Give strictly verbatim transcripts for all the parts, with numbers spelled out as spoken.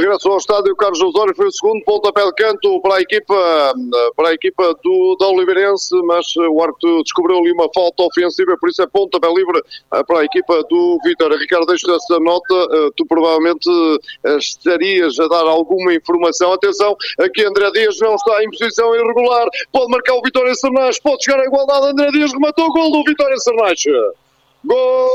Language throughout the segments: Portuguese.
regresso ao estádio Carlos Osório, foi o segundo pontapé de canto para a equipa, para a equipa do, da Oliveirense, mas o árbitro descobriu ali uma falta ofensiva, por isso é pontapé livre para a equipa do Vitória. Ricardo, deixo essa nota, tu provavelmente estarias a dar alguma informação. Atenção, aqui André Dias não está em posição irregular, pode marcar o Vitória Sernás, pode chegar à igualdade. André Dias rematou o gol do Vitória Sernás. Gol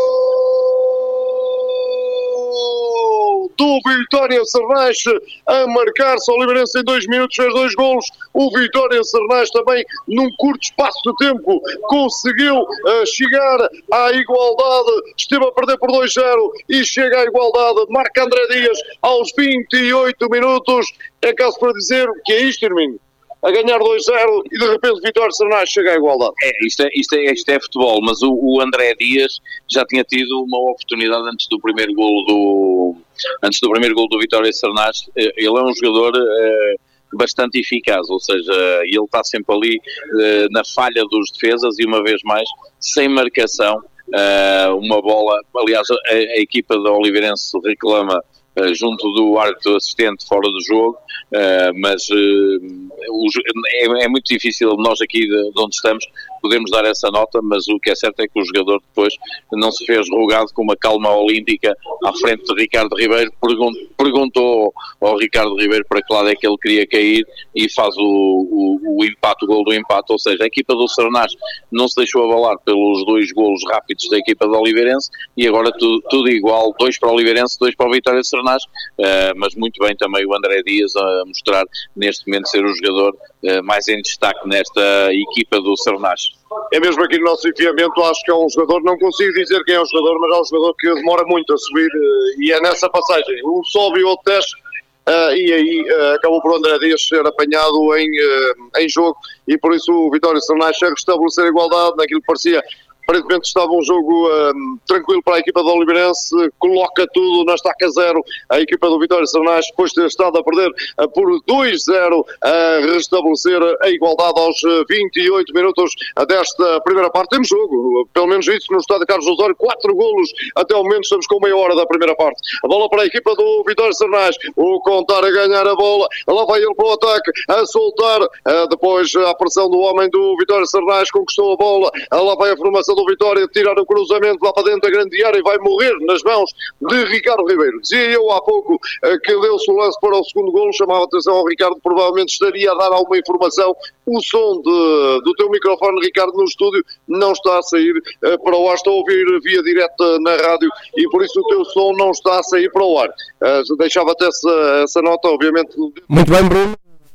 do Vitória Sernás a marcar-se. O Oliveirense em dois minutos fez dois golos. O Vitória Sernás também num curto espaço de tempo conseguiu uh, chegar à igualdade. Esteve a perder por dois zero e chega à igualdade. Marca André Dias aos vinte e oito minutos. É caso para dizer que é isto, Irminho. A ganhar dois zero e de repente Vitória Sernás chega à igualdade. É, isto, é, isto, é, isto é futebol, mas o, o André Dias já tinha tido uma oportunidade antes do primeiro golo do, antes do primeiro golo do Vitória Sernás. Ele é um jogador eh, bastante eficaz, ou seja, ele está sempre ali eh, na falha dos defesas e uma vez mais, sem marcação, eh, uma bola, aliás a, a equipa da Oliveirense reclama Uh, junto do árbitro assistente fora do jogo, uh, mas uh, o, é, é muito difícil nós aqui de, de onde estamos podemos dar essa nota, mas o que é certo é que o jogador depois não se fez rogado com uma calma olímpica à frente de Ricardo Ribeiro, pergun perguntou ao Ricardo Ribeiro para que lado é que ele queria cair e faz o, o, o empate, o gol do empate, ou seja, a equipa do Sernás não se deixou abalar pelos dois golos rápidos da equipa da Oliveirense e agora tudo, tudo igual, dois para o Oliveirense, dois para o Vitória Sernás, uh, mas muito bem também o André Dias a mostrar neste momento ser o jogador uh, mais em destaque nesta equipa do Sernás. É mesmo aqui no nosso enfiamento, acho que é um jogador, não consigo dizer quem é o jogador, mas é um jogador que demora muito a subir uh, e é nessa passagem, um sobe e o outro desce. Uh, e aí uh, acabou por André Dias ser apanhado em, uh, em jogo e por isso o Vitória Sernás chega a restabelecer a igualdade naquilo que parecia. Aparentemente estava um jogo um, tranquilo para a equipa do Oliveirense, coloca tudo na estaca zero. A equipa do Vitória Sernás, depois de ter estado a perder uh, por dois zero, a restabelecer a igualdade aos vinte e oito minutos desta primeira parte. Temos jogo, pelo menos isso no estádio Carlos Osório, quatro golos até o momento, estamos com meia hora da primeira parte. A bola para a equipa do Vitória Sernás, o Contar a ganhar a bola, lá vai ele para o ataque, a soltar, uh, depois a pressão do homem do Vitória Sernás, conquistou a bola, lá vai a formação do Vitória, tirar o cruzamento lá para dentro da grande área e vai morrer nas mãos de Ricardo Ribeiro. Dizia eu há pouco uh, que deu-se o lance para o segundo golo, chamava a atenção ao Ricardo, provavelmente estaria a dar alguma informação. O som de, do teu microfone, Ricardo, no estúdio não está a sair uh, para o ar, estou a ouvir via direta na rádio e por isso o teu som não está a sair para o ar. Uh, deixava-te essa, essa nota, obviamente. Muito bem, Bruno.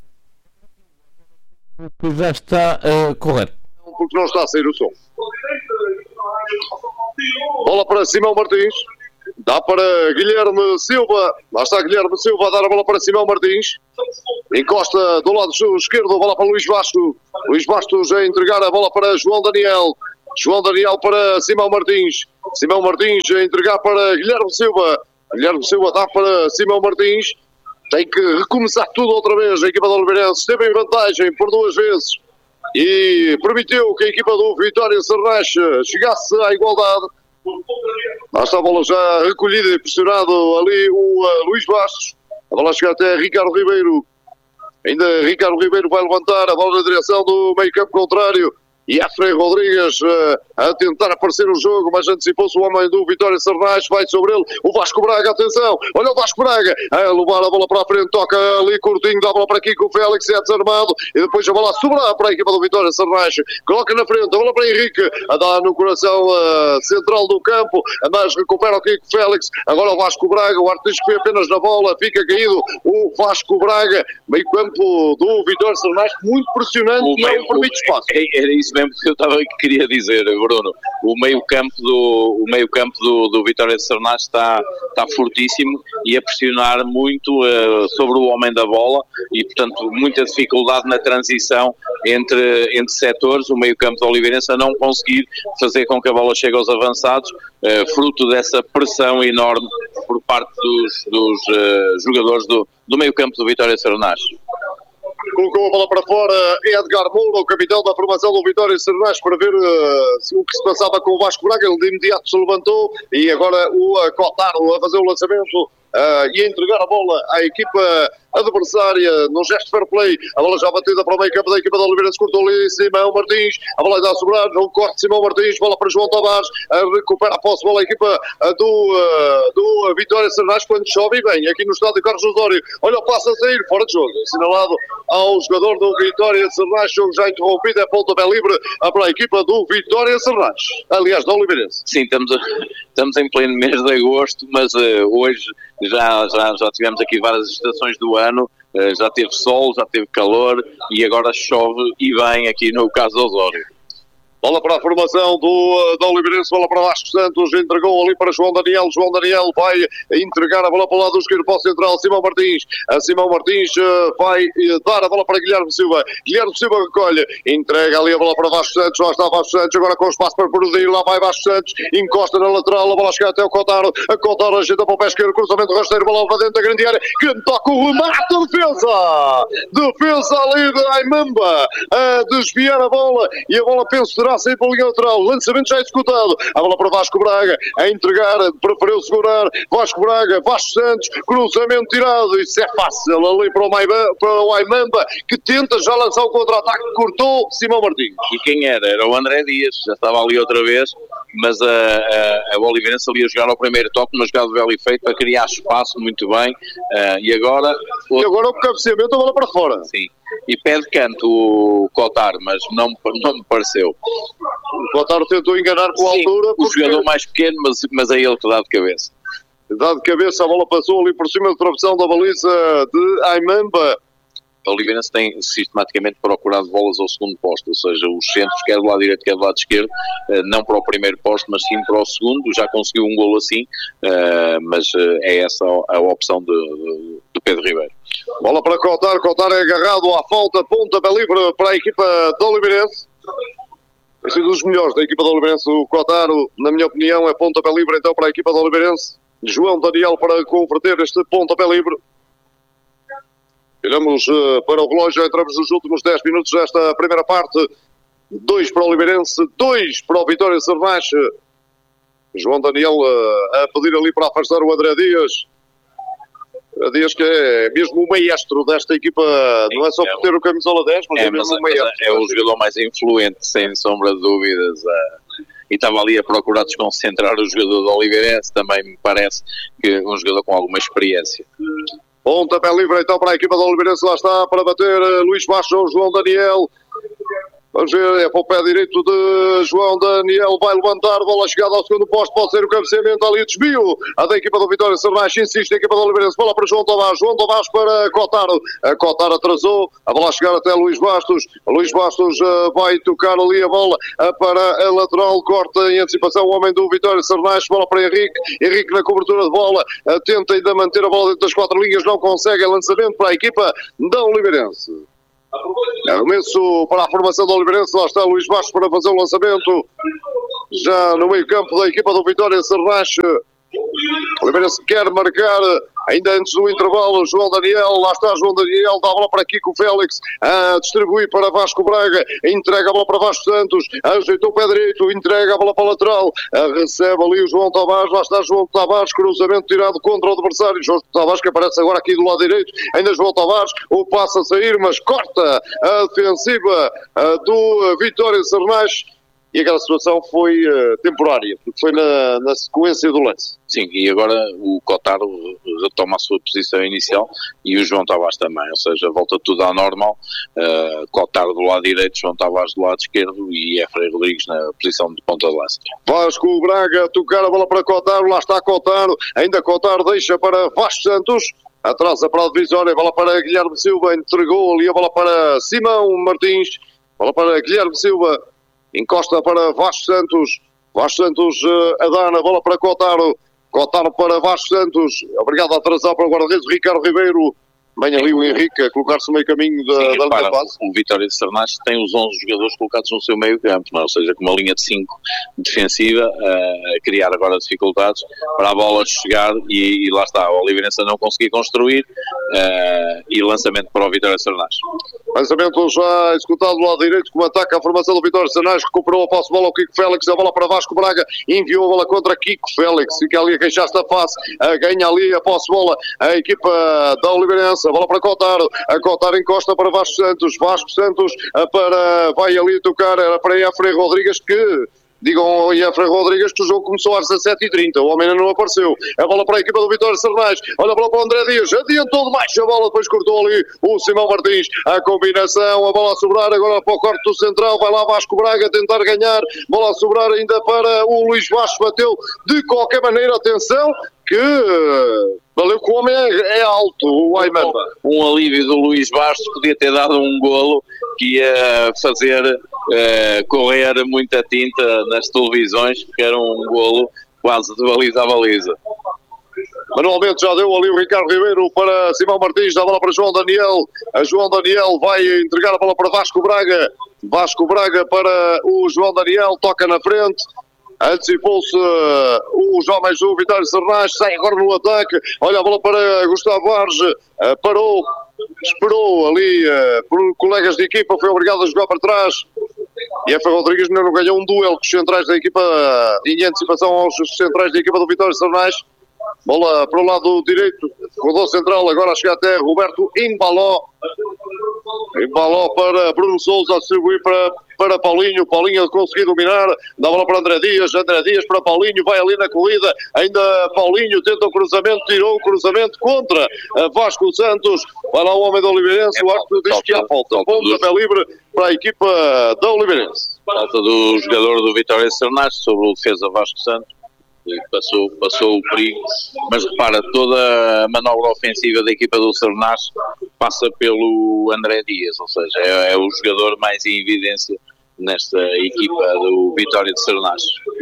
Já está uh, correto. Porque não está a sair o som. Bola para Simão Martins. Dá para Guilherme Silva. Lá está Guilherme Silva a dar a bola para Simão Martins. Encosta do lado esquerdo a bola para Luís Bastos. Luís Bastos a entregar a bola para João Daniel. João Daniel para Simão Martins. Simão Martins a entregar para Guilherme Silva. Guilherme Silva dá para Simão Martins. Tem que recomeçar tudo outra vez. A equipa do Oliveirense esteve em vantagem por duas vezes e permitiu que a equipa do Vitória Sernás chegasse à igualdade. Lá está a bola já recolhida e pressionado ali o uh, Luís Bastos. A bola chega até Ricardo Ribeiro. Ainda Ricardo Ribeiro vai levantar a bola na direção do meio campo contrário. E Efrem Rodrigues uh, a tentar aparecer no jogo, mas antecipou-se o homem do Vitória Sernás, vai sobre ele o Vasco Braga, atenção, olha o Vasco Braga a levar a bola para a frente, toca ali curtinho, dá a bola para aqui com o Félix, é desarmado e depois a bola a sobrar para a equipa do Vitória Sernás, coloca na frente, a bola para Henrique, a dar no coração uh, central do campo, mas recupera o Kiko Félix, agora o Vasco Braga, o artista foi apenas na bola, fica caído o Vasco Braga, meio campo do Vitória Sernás, muito pressionante o e meio, não permite espaço. Era isso mesmo que eu estava que queria dizer, Bruno. O meio campo do, o meio campo do, do Vitória de Sernás está, está fortíssimo e a pressionar muito uh, sobre o homem da bola e, portanto, muita dificuldade na transição entre, entre setores. O meio campo do Oliveirense a não conseguir fazer com que a bola chegue aos avançados, uh, fruto dessa pressão enorme por parte dos, dos uh, jogadores do, do meio campo do Vitória de Sernás. Colocou a bola para fora Edgar Moura, o capitão da formação do Vitória Sernás, para ver uh, o que se passava com o Vasco Braga. Ele de imediato se levantou e agora o uh, Cotaro a fazer o lançamento uh, e a entregar a bola à equipa adversária no gesto fair play. A bola já batida para o meio campo da equipa da Oliveirense, cortou ali Simão Martins, a bola está a sobrar, um corte de Simão Martins, bola para João Tavares, a recupera a posse, bola a equipa do, uh, do Vitória Sernás, quando chove bem, aqui no estádio Carlos Osório. Olha o passo a sair, fora de jogo, assinalado ao jogador do Vitória Sernás, jogo já interrompido, é pontapé livre para a equipa do Vitória Sernás, aliás, da Oliveirense. Sim, estamos, a, estamos em pleno mês de agosto, mas uh, hoje já, já, já tivemos aqui várias estações do ano, uh, já teve sol, já teve calor e agora chove e bem aqui no caso do Osório. Bola para a formação do, da Oliveirense, bola para Vasco Santos, entregou ali para João Daniel, João Daniel vai entregar a bola para o lado esquerdo para o central, Simão Martins, a Simão Martins uh, vai dar a bola para Guilherme Silva, Guilherme Silva recolhe, entrega ali a bola para Vasco Santos, lá está Vasco Santos, agora com espaço para produzir, lá vai Vasco Santos, encosta na lateral, a bola chega até o Cotaro, a Cotaro ajeita para o pé esquerdo, cruzamento rasteiro, bola para dentro da grande área, que toca o remate, defesa, defesa ali de Aimamba, a desviar a bola, e a bola penso terá sair para a linha lateral, lançamento já executado, a bola para Vasco Braga, a entregar, preferiu segurar, Vasco Braga, Vasco Santos, cruzamento tirado, isso é fácil, ali para o, Maiba, para o Aimamba, que tenta já lançar o contra-ataque, cortou Simão Martins. E quem era? Era o André Dias, já estava ali outra vez, mas a, a, a Oliveirense ali a jogar ao primeiro toque, uma jogada de belo efeito, para criar espaço muito bem, uh, e agora... O... E agora o cabeceamento, a bola para fora. Sim. E pé de canto o Cotar, mas não, não me pareceu. O Cotar tentou enganar com a Sim, altura. Porque... O jogador mais pequeno, mas, mas é ele que dá de cabeça. Dá de cabeça, a bola passou ali por cima da travessão da baliza de Aimamba. A Oliveirense tem sistematicamente procurado bolas ao segundo posto, ou seja, os centros, quer do lado direito, quer do lado esquerdo, não para o primeiro posto, mas sim para o segundo. Já conseguiu um golo assim, mas é essa a opção de, de, de Pedro Ribeiro. Bola para Cotar, Cotar é agarrado à falta, pontapé livre para a equipa da Oliveirense. É sido dos melhores da equipa da Oliveirense, o Cotaro, na minha opinião, é pontapé livre então para a equipa da Oliveirense. João Daniel para converter este pontapé livre. Olhamos uh, para o relógio, entramos nos últimos dez minutos desta primeira parte. dois para o Oliveirense, dois para o Vitória Sernás. João Daniel uh, a pedir ali para afastar o André Dias. Dias que é mesmo o maestro desta equipa, não é só por ter o camisola dez, mas é, é mesmo o maestro. É o jogador mais influente, sem sombra de dúvidas. Uh, e estava ali a procurar desconcentrar o jogador do Oliveirense, também me parece que um jogador com alguma experiência. Pontapé livre então para a equipa da Oliveirense, lá está para bater uh, Luís Baixo, João Daniel. Vamos ver, é para o pé direito de João Daniel, vai levantar, bola chegada ao segundo posto, pode ser o cabeceamento ali, desvio, a da equipa do Vitória Sernás, insiste a equipa da Oliveirense, bola para João Tavares, João Tavares para Cotaro, a Cotaro atrasou, a bola a chegar até Luís Bastos, Luís Bastos uh, vai tocar ali a bola uh, para a lateral, corta em antecipação o homem do Vitória Sernás, bola para Henrique, Henrique na cobertura de bola, uh, tenta ainda manter a bola dentro das quatro linhas, não consegue, lançamento para a equipa da Oliveirense. Arremesso para a formação da Oliveirense, lá está Luís Bastos para fazer o lançamento, já no meio campo da equipa do Vitória Sernás. Oliveirense quer marcar ainda antes do intervalo. João Daniel, lá está João Daniel, dá a bola para Kiko Félix, a distribui para Vasco Braga, entrega a bola para Vasco Santos, ajeitou o pé direito, entrega a bola para a lateral, recebe ali o João Tavares, lá está João Tavares, cruzamento tirado contra o adversário, João Tavares que aparece agora aqui do lado direito, ainda João Tavares, o passa a sair, mas corta a defensiva do Vitória Sernás. E aquela situação foi uh, temporária, porque foi na, na sequência do lance. Sim, e agora o Cotaro retoma a sua posição inicial e o João Tavares também, ou seja, volta tudo ao normal. Uh, Cotaro do lado direito, João Tavares do lado esquerdo e Efraim Rodrigues na posição de ponta de lança. Vasco Braga a tocar a bola para Cotaro, lá está Cotaro, ainda Cotaro deixa para Vasco Santos. Atrasa para a divisória, bola para Guilherme Silva, entregou ali a bola para Simão Martins, bola para Guilherme Silva. Encosta para Vasco Santos. Vasco Santos uh, a dar a bola para Cotaro. Cotaro para Vasco Santos. Obrigado a atrasar para o guarda-redes Ricardo Ribeiro. Vem ali o Henrique a colocar-se no meio caminho da, Sim, da repara, linha de base. o Vitória de Sernás tem os onze jogadores colocados no seu meio campo, não é? Ou seja, com uma linha de cinco defensiva, uh, a criar agora dificuldades para a bola chegar e, e lá está, o Oliveirense a não conseguir construir uh, e lançamento para o Vitória de Sernás. Lançamento já executado do lado direito, como ataca a formação do Vitória de Sernás, recuperou a posse de bola o Kiko Félix, a bola para Vasco Braga, enviou a bola contra Kiko Félix, fica ali a queixar-se da face, uh, ganha ali a posse de bola a equipa da Oliveirense, a bola para Cotaro, a Cotaro encosta para Vasco Santos, Vasco Santos uh, para, vai ali tocar uh, para Efraim Rodrigues, que digam ao Efraim Rodrigues que o jogo começou às dezassete e trinta, o homem ainda não apareceu. A bola para a equipa do Vitória de Sernás, olha a bola para o André Dias, adiantou demais a bola, depois cortou ali o Simão Martins, a combinação, a bola a sobrar agora para o corte do central, vai lá Vasco Braga tentar ganhar, bola a sobrar ainda para o Luís Vasco, bateu de qualquer maneira, atenção, que valeu que o homem é, é alto, o Ayman. Um alívio do Luís Bastos, podia ter dado um golo que ia fazer uh, correr muita tinta nas televisões, porque era um golo quase de baliza a baliza. Manualmente já deu ali o Ricardo Ribeiro para Simão Martins, dá a bola para João Daniel, a João Daniel vai entregar a bola para Vasco Braga, Vasco Braga para o João Daniel, toca na frente. Antecipou-se uh, os homens do Vitória de Sernás, sai agora no ataque, olha a bola para Gustavo Barge, uh, parou, esperou ali uh, por colegas de equipa, foi obrigado a jogar para trás. E Efraim Rodrigues não ganhou um duelo com os centrais da equipa, uh, em antecipação aos centrais da equipa do Vitória de Sernás. Bola para o lado direito, rodou central, agora chega até Roberto Imbaló. Imbaló para Bruno Sousa, a distribuir para, para Paulinho. Paulinho conseguiu dominar, dá a bola para André Dias. André Dias para Paulinho, vai ali na corrida. Ainda Paulinho tenta o cruzamento, tirou o cruzamento contra Vasco Santos. Vai lá o homem da Oliveirense, é, o árbitro diz que há falta. Pontapé livre para a equipa da Oliveirense. Falta do jogador do Vitória de Sernás sobre o defesa Vasco Santos. Passou, passou o perigo, mas repara, toda a manobra ofensiva da equipa do Sernás passa pelo André Dias, ou seja, é, é o jogador mais em evidência nesta equipa do Vitória de Sernás.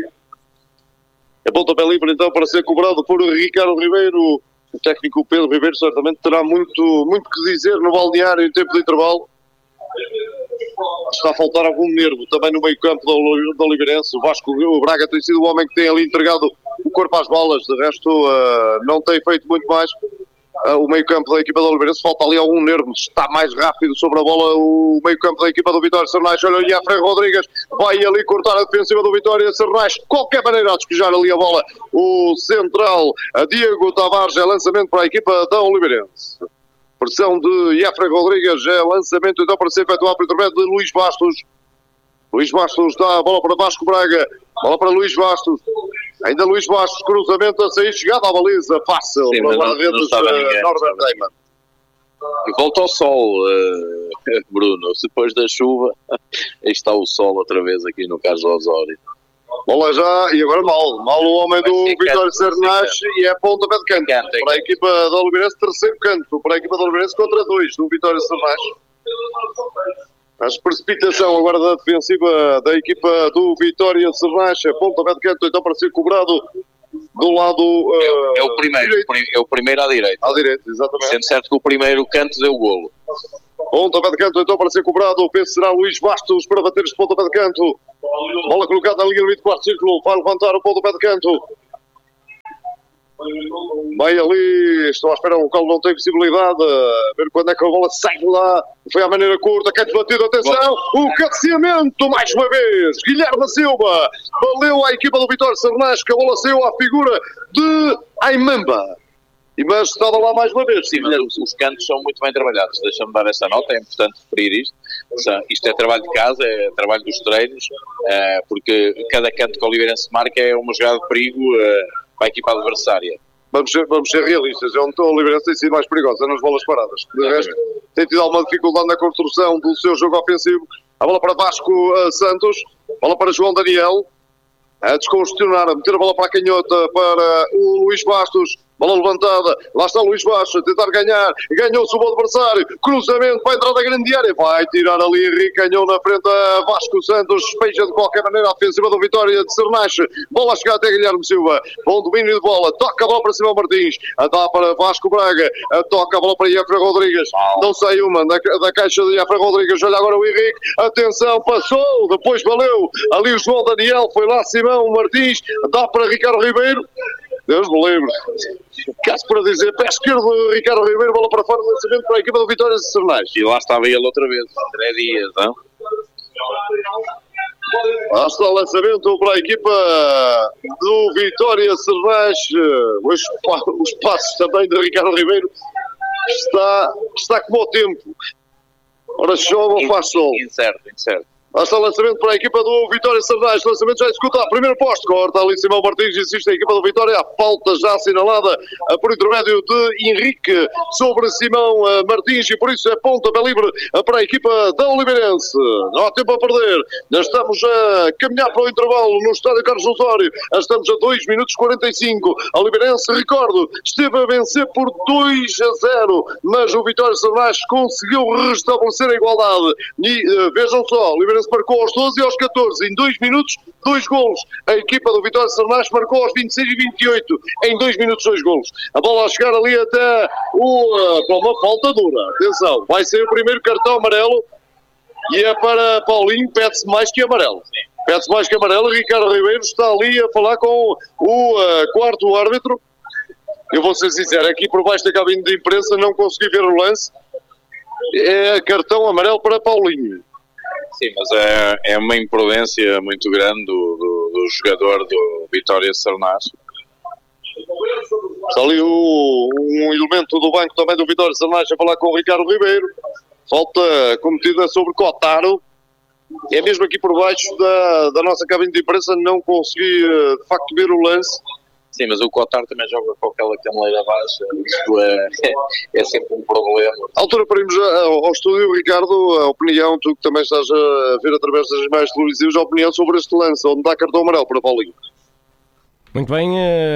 É pontapé livre então para ser cobrado por Ricardo Ribeiro. O técnico Pedro Ribeiro certamente terá muito, muito que dizer no balneário em tempo de intervalo. Está a faltar algum nervo também no meio campo da Oliveirense. O Vasco o Braga tem sido o homem que tem ali entregado o corpo às balas, de resto uh, não tem feito muito mais. Uh, o meio campo da equipa da Oliveirense, falta ali algum nervo, está mais rápido sobre a bola o meio campo da equipa do Vitória de Sernás. Olha ali a Efraim Rodrigues, vai ali cortar a defensiva do Vitória de Sernás, de qualquer maneira a despejar ali a bola o central, a Diego Tavares, é lançamento para a equipa da Oliveirense. Pressão de Efraim Rodrigues, é lançamento então para ser efetuado por intermédio de Luís Bastos. Luís Bastos dá a bola para Vasco Braga, bola para Luís Bastos. Ainda Luís Bastos, cruzamento a sair, chegada à baliza, fácil. Sim, para não, não estava ninguém, Norbert Reimann. E volta ao sol, uh, Bruno, depois da chuva, aí está o sol outra vez aqui no caso do Osório. Bola já, e agora mal, mal o homem do Vitória de Sernás e é pontapé de canto. canto para a equipa da Oliveirense, terceiro canto, para a equipa da Oliveirense contra dois do Vitória de Sernás. A precipitação agora da defensiva da equipa do Vitória de Sernás, é pontapé de canto, então para ser cobrado do lado uh, é, é o primeiro, direito. É o primeiro à direita. À direita, exatamente. Sendo certo que o primeiro canto deu o golo. Pontapé de canto então para ser cobrado, penso será Luís Bastos para bater este pontapé de canto. Bola colocada na linha limite do quarto círculo, vai levantar o pontapé de canto. Vai ali, estou à espera, o local não tem visibilidade, a ver quando é que a bola sai de lá. Foi à maneira curta, canto batido, atenção, o cabeceamento mais uma vez, Guilherme Silva, valeu à equipa do Vitória Sernás, que a bola saiu à figura de Aimamba. E mas estava lá mais uma vez. Sim, mas os cantos são muito bem trabalhados. Deixa-me dar essa nota, é importante referir isto. Isto é trabalho de casa, é trabalho dos treinos, porque cada canto que o Oliveirense marca é uma jogada de perigo para a equipa adversária. Vamos ser, vamos ser realistas, é onde o Oliveirense tem sido mais perigosa nas bolas paradas. De resto, tem tido alguma dificuldade na construção do seu jogo ofensivo. A bola para Vasco uh, Santos, bola para João Daniel, a descongestionar, a meter a bola para a canhota para o Luís Bastos. bola levantada, lá está Luís Baixo a tentar ganhar, ganhou-se o bom adversário, cruzamento para entrar da grande área, vai tirar ali Henrique, ganhou na frente a Vasco Santos, despeja de qualquer maneira a ofensiva do Vitória de Sernache, bola a chegar até Guilherme Silva, bom domínio de bola, toca a bola para Simão Martins, a dá para Vasco Braga, a toca a bola para Iafra Rodrigues, não sai uma da, da caixa de Iafra Rodrigues, olha agora o Henrique, atenção, passou, depois valeu, ali o João Daniel, foi lá Simão Martins, dá para Ricardo Ribeiro, Deus me livre, caso para dizer, pé esquerdo Ricardo Ribeiro, bola para fora, lançamento para a equipa do Vitória de Sernache. E lá estava ele outra vez, André Dias, não? Lá está o lançamento para a equipa do Vitória Sernache, os, os passos também de Ricardo Ribeiro, está, está como o tempo, ora chove ou faz sol. Incerto, incerto. Lá está o lançamento para a equipa do Vitória Sernache, lançamento já executado, primeiro posto, corta ali Simão Martins, insiste a equipa do Vitória, a falta já assinalada por intermédio de Henrique sobre Simão Martins e por isso é pontapé livre para a equipa da Oliveirense. Não há tempo a perder, estamos a caminhar para o intervalo no estádio Carlos Osório, estamos a dois minutos e quarenta e cinco, a Oliveirense, recordo, esteve a vencer por dois a zero, mas o Vitória Sernache conseguiu restabelecer a igualdade e uh, vejam só, a Oliveirense marcou aos doze e aos catorze, em dois minutos, dois golos. A equipa do Vitória Sernache marcou aos vinte e seis e vinte e oito, em dois minutos, dois golos. A bola a chegar ali até o, uh, para uma falta dura. Atenção, vai ser o primeiro cartão amarelo e é para Paulinho, pede-se mais que amarelo. Pede-se mais que amarelo. Ricardo Ribeiro está ali a falar com o uh, quarto árbitro. Eu vou ser sincero, aqui por baixo da cabine de imprensa não consegui ver o lance. É cartão amarelo para Paulinho. Sim, mas é, é uma imprudência muito grande do, do, do jogador do Vitória Sernache. Está ali o, um elemento do banco também do Vitória Sernache a falar com o Ricardo Ribeiro. Falta cometida sobre Cotaro. É mesmo aqui por baixo da, da nossa cabine de imprensa, não consegui de facto ver o lance. Sim, mas o Cotaro também joga com aquela caneleira baixa, isto é, é sempre um problema. À altura para irmos ao, ao estúdio, Ricardo, a opinião, tu que também estás a ver através das imagens televisivas, a opinião sobre este lance, onde dá cartão amarelo para Paulinho. Muito bem,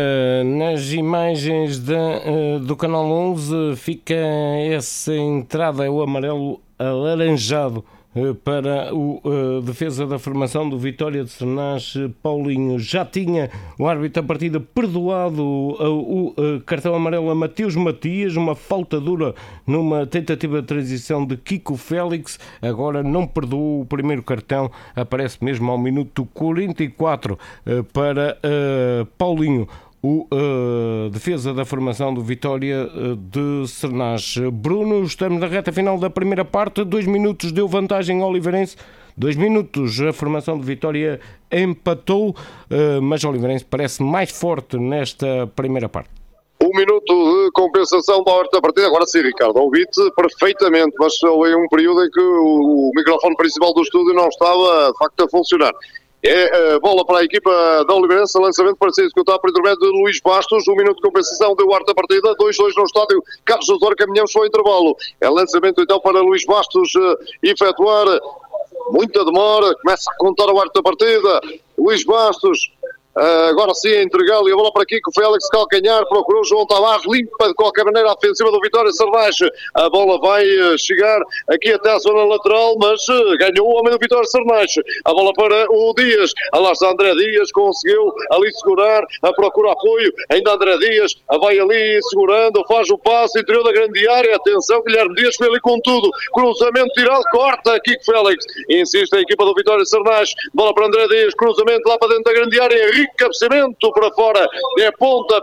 nas imagens de, do canal onze fica essa entrada, o amarelo alaranjado para o uh, defesa da formação do Vitória de Sernache, Paulinho. Já tinha o árbitro da partida perdoado uh, o uh, cartão amarelo a Mateus Matias, uma falta dura numa tentativa de transição de Kiko Félix. Agora não perdoou o primeiro cartão, aparece mesmo ao minuto quarenta e quatro uh, para uh, Paulinho, o uh, defesa da formação do Vitória uh, de Sernache. Bruno, estamos na reta final da primeira parte, dois minutos deu vantagem ao Oliveirense, dois minutos a formação de Vitória empatou, uh, mas o Oliveirense parece mais forte nesta primeira parte. Um minuto de compensação da hora da partida, agora sim, Ricardo, ouvi-te perfeitamente, mas houve um período em que o, o microfone principal do estúdio não estava de facto a funcionar. É a bola para a equipa da Oliveirense, lançamento para ser executado por intermédio de Luís Bastos, um minuto de compensação, deu arte da partida, dois dois no estádio Carlos Osório, caminhamos para o intervalo. É lançamento então para Luís Bastos uh, efetuar, muita demora, começa a contar o arte da partida, Luís Bastos, Uh, agora sim a entregá-lo e a bola para Kiko Félix, calcanhar, procurou João Tavares, limpa de qualquer maneira a ofensiva do Vitória Sernache. A bola vai uh, chegar aqui até à zona lateral, mas uh, ganhou o homem do Vitória Sernache. A bola para o Dias, a lá está André Dias, conseguiu ali segurar, a procura apoio, ainda André Dias, a vai ali segurando, faz o passe, interior da grande área, atenção, Guilherme Dias foi ali com tudo, cruzamento tirado, corta Kiko Félix, insiste a equipa do Vitória Sernache, bola para André Dias, cruzamento lá para dentro da grande área, cabeceamento para fora, é ponta